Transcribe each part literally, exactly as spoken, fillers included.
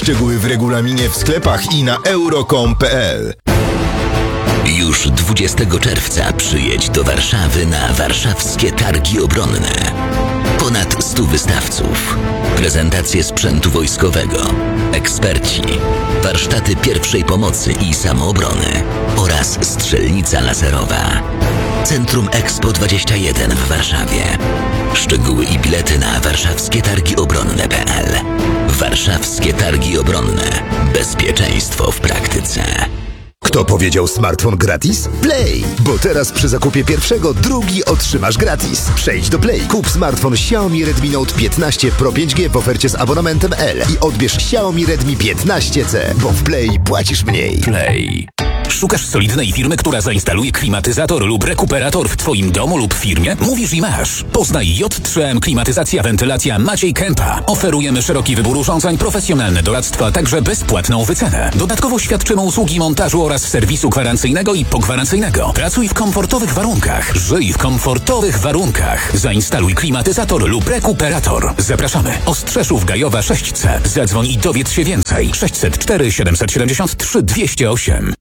Szczegóły w regulaminie w sklepach i na euro kropka com kropka pe el. Już dwudziestego czerwca przyjedź do Warszawy na warszawskie targi obronne. Ponad stu wystawców, prezentacje sprzętu wojskowego, eksperci, warsztaty pierwszej pomocy i samoobrony oraz strzelnica laserowa. Centrum Expo dwadzieścia jeden w Warszawie. Szczegóły i bilety na warszawskie targi obronne kropka pe el. Warszawskie targi obronne. Bezpieczeństwo w praktyce. Kto powiedział smartfon gratis? Play! Bo teraz przy zakupie pierwszego drugi otrzymasz gratis. Przejdź do Play, kup smartfon Xiaomi Redmi Note piętnaście Pro pięć G w ofercie z abonamentem L i odbierz Xiaomi Redmi piętnaście C, bo w Play płacisz mniej. Play. Szukasz solidnej firmy, która zainstaluje klimatyzator lub rekuperator w Twoim domu lub firmie? Mówisz i masz. Poznaj J trzy M Klimatyzacja Wentylacja Maciej Kępa. Oferujemy szeroki wybór urządzeń, profesjonalne doradztwo, a także bezpłatną wycenę. Dodatkowo świadczymy usługi montażu oraz serwisu gwarancyjnego i pogwarancyjnego. Pracuj w komfortowych warunkach. Żyj w komfortowych warunkach. Zainstaluj klimatyzator lub rekuperator. Zapraszamy. Ostrzeszów Gajowa sześć C. Zadzwoń i dowiedz się więcej. sześćset cztery siedemset siedemdziesiąt trzy dwieście osiem.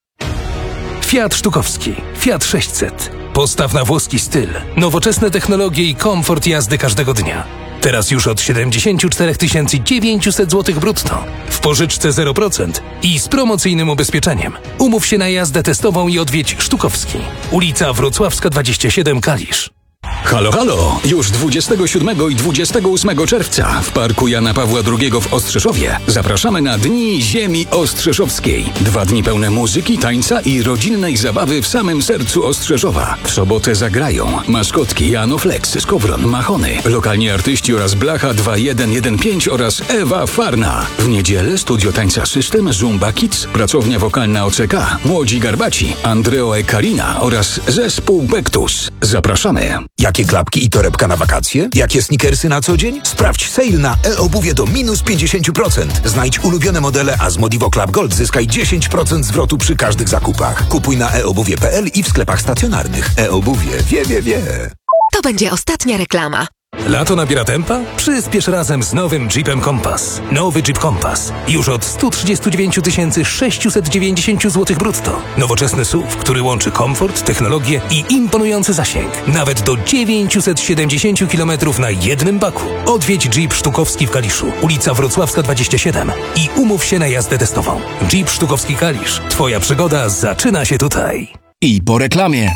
Fiat Sztukowski. Fiat sześćset. Postaw na włoski styl, nowoczesne technologie i komfort jazdy każdego dnia. Teraz już od siedemdziesiąt cztery tysiące dziewięćset złotych brutto. W pożyczce zero procent i z promocyjnym ubezpieczeniem. Umów się na jazdę testową i odwiedź Sztukowski. Ulica Wrocławska dwadzieścia siedem Kalisz. Halo, halo! Już dwudziestego siódmego i dwudziestego ósmego czerwca w Parku Jana Pawła drugiego w Ostrzeszowie zapraszamy na Dni Ziemi Ostrzeszowskiej. Dwa dni pełne muzyki, tańca i rodzinnej zabawy w samym sercu Ostrzeszowa. W sobotę zagrają maskotki Jano Flex, Skowron, Machony, lokalni artyści oraz Blacha dwa jeden jeden pięć oraz Ewa Farna. W niedzielę studio tańca System, Zumba Kids, pracownia wokalna O C K, Młodzi Garbaci, Andreo e Karina oraz zespół Bektus. Zapraszamy! Jakie klapki i torebka na wakacje? Jakie sneakersy na co dzień? Sprawdź sale na e-obuwie do minus pięćdziesiąt procent. Znajdź ulubione modele, a z Modivo Club Gold zyskaj dziesięć procent zwrotu przy każdych zakupach. Kupuj na e obuwie kropka pe el i w sklepach stacjonarnych. E-obuwie wie, wie, wie. To będzie ostatnia reklama. Lato nabiera tempa? Przyspiesz razem z nowym Jeepem Compass. Nowy Jeep Compass. Już od sto trzydzieści dziewięć tysięcy sześćset dziewięćdziesiąt złotych brutto. Nowoczesny S U V, który łączy komfort, technologię i imponujący zasięg. Nawet do dziewięćset siedemdziesiąt kilometrów na jednym baku. Odwiedź Jeep Sztukowski w Kaliszu. Ulica Wrocławska dwadzieścia siedem i umów się na jazdę testową. Jeep Sztukowski Kalisz. Twoja przygoda zaczyna się tutaj. I po reklamie.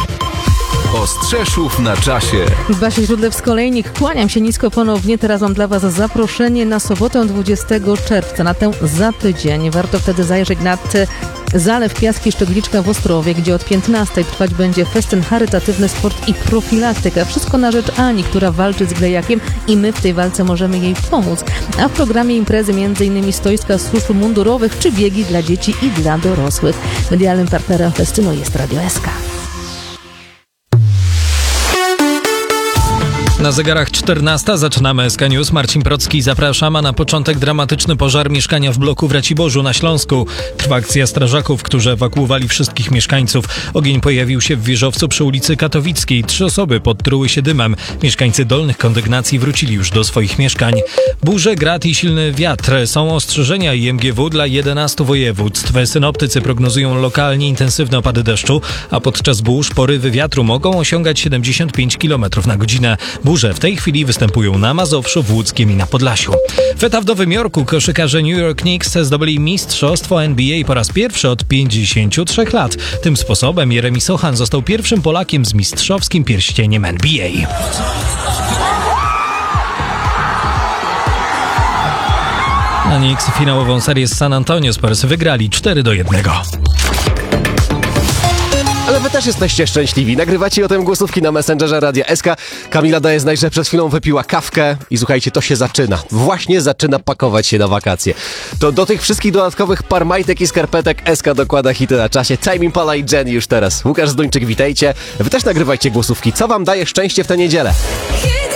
Ostrzeszów na czasie. Basia Źródlewsko-Olejnik, kłaniam się nisko ponownie. Teraz mam dla Was zaproszenie na sobotę dwudziestego czerwca, na tę za tydzień. Warto wtedy zajrzeć nad Zalew Piaski Szczegliczka w Ostrowie, gdzie od piętnastej trwać będzie festyn charytatywny, sport i profilaktyka. Wszystko na rzecz Ani, która walczy z glejakiem i my w tej walce możemy jej pomóc. A w programie imprezy m.in. stoiska służb mundurowych czy biegi dla dzieci i dla dorosłych. Medialnym partnerem festynu jest Radio S K. Na zegarach czternasta zaczynamy S K News. Marcin Procki, zapraszam, a na początek dramatyczny pożar mieszkania w bloku w Raciborzu na Śląsku. Trwa akcja strażaków, którzy ewakuowali wszystkich mieszkańców. Ogień pojawił się w wieżowcu przy ulicy Katowickiej. Trzy osoby podtruły się dymem. Mieszkańcy dolnych kondygnacji wrócili już do swoich mieszkań. Burze, grad i silny wiatr. Są ostrzeżenia I M G W dla jedenastu województw. Synoptycy prognozują lokalnie intensywne opady deszczu, a podczas burz porywy wiatru mogą osiągać siedemdziesiąt pięć kilometrów na godzinę. Burze w tej chwili występują na Mazowszu, w Łódzkiem i na Podlasiu. Feta w Nowym Jorku. Koszykarze New York Knicks zdobyli mistrzostwo N B A po raz pierwszy od pięćdziesięciu trzech lat. Tym sposobem Jeremy Sochan został pierwszym Polakiem z mistrzowskim pierścieniem N B A. Na Knicks finałową serię z San Antonio Spurs wygrali cztery do jednego. Ale wy też jesteście szczęśliwi. Nagrywacie o tym głosówki na Messengerze Radia S K. Kamila daje znać, że przed chwilą wypiła kawkę i słuchajcie, to się zaczyna. Właśnie zaczyna pakować się na wakacje. To do tych wszystkich dodatkowych par majtek i skarpetek S K dokłada hity na czasie. Tame Impala i Jenny już teraz. Łukasz Zduńczyk, witajcie. Wy też nagrywajcie głosówki. Co wam daje szczęście w tę niedzielę?